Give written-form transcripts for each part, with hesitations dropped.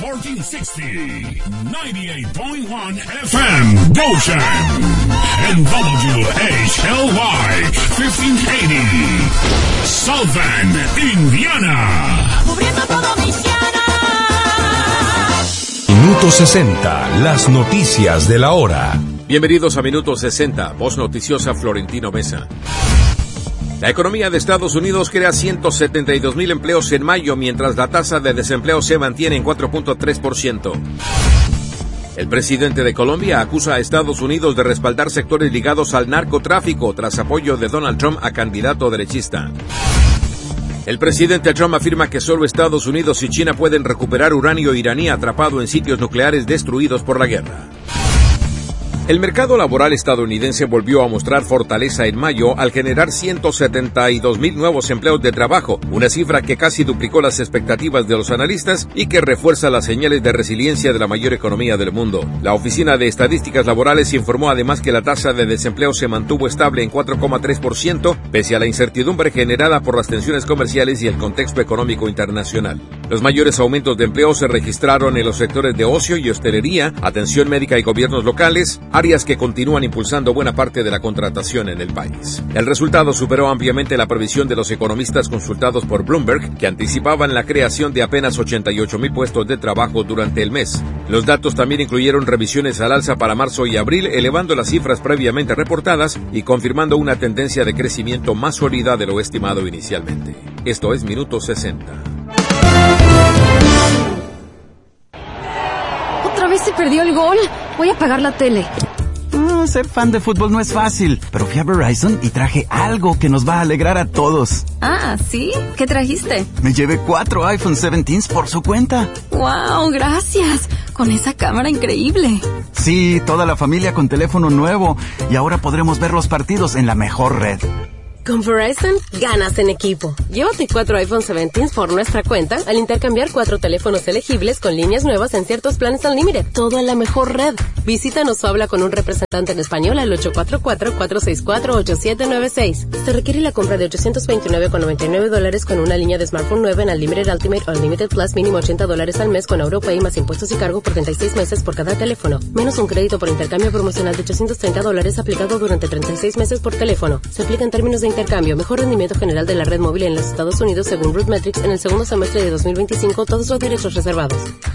1460, 98.1 FM, Goshen, and WHLY, 1580, South Bend, Indiana. Cubriendo todo Michiana. Minuto 60, las noticias de la hora. Bienvenidos a Minuto 60, voz noticiosa Florentino Mesa. La economía de Estados Unidos crea 172,000 empleos en mayo, mientras la tasa de desempleo se mantiene en 4.3%. El presidente de Colombia acusa a Estados Unidos de respaldar sectores ligados al narcotráfico tras apoyo de Donald Trump a candidato derechista. El presidente Trump afirma que solo Estados Unidos y China pueden recuperar uranio iraní atrapado en sitios nucleares destruidos por la guerra. El mercado laboral estadounidense volvió a mostrar fortaleza en mayo al generar 172,000 nuevos empleos de trabajo, una cifra que casi duplicó las expectativas de los analistas y que refuerza las señales de resiliencia de la mayor economía del mundo. La Oficina de Estadísticas Laborales informó además que la tasa de desempleo se mantuvo estable en 4.3%, pese a la incertidumbre generada por las tensiones comerciales y el contexto económico internacional. Los mayores aumentos de empleo se registraron en los sectores de ocio y hostelería, atención médica y gobiernos locales, áreas que continúan impulsando buena parte de la contratación en el país. El resultado superó ampliamente la previsión de los economistas consultados por Bloomberg, que anticipaban la creación de apenas 88,000 puestos de trabajo durante el mes. Los datos también incluyeron revisiones al alza para marzo y abril, elevando las cifras previamente reportadas y confirmando una tendencia de crecimiento más sólida de lo estimado inicialmente. Esto es Minuto 60. ¿Otra vez se perdió el gol? Voy a apagar la tele. Ser fan de fútbol no es fácil, pero fui a Verizon y traje algo que nos va a alegrar a todos. Ah, ¿sí? ¿Qué trajiste? Me llevé 4 iPhone 17s por su cuenta. ¡Wow! ¡Gracias! Con esa cámara increíble. Sí, toda la familia con teléfono nuevo. Y ahora podremos ver los partidos en la mejor red. Con Verizon, ganas en equipo. Llévate 4 iPhone 17 por nuestra cuenta al intercambiar 4 teléfonos elegibles con líneas nuevas en ciertos planes Unlimited. Todo en la mejor red. Visítanos o habla con un representante en español al 844-464-8796. Se requiere la compra de $829.99 con una línea de smartphone nueva en Unlimited Ultimate o Unlimited Plus, mínimo $80 al mes con AuroPay más impuestos y cargo por 36 meses por cada teléfono. Menos un crédito por intercambio promocional de $830 aplicado durante 36 meses por teléfono. Se aplica en términos de intercambio. Mejor rendimiento general de la red móvil en los Estados Unidos según RootMetrics en el segundo semestre de 2025. Todos los derechos reservados.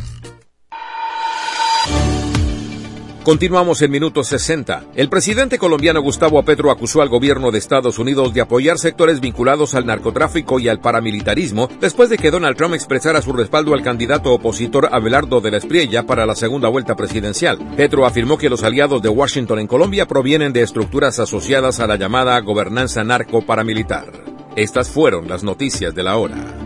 Continuamos en Minuto 60. El presidente colombiano Gustavo Petro acusó al gobierno de Estados Unidos de apoyar sectores vinculados al narcotráfico y al paramilitarismo después de que Donald Trump expresara su respaldo al candidato opositor Abelardo de la Espriella para la segunda vuelta presidencial. Petro afirmó que los aliados de Washington en Colombia provienen de estructuras asociadas a la llamada gobernanza narco-paramilitar. Estas fueron las noticias de la hora.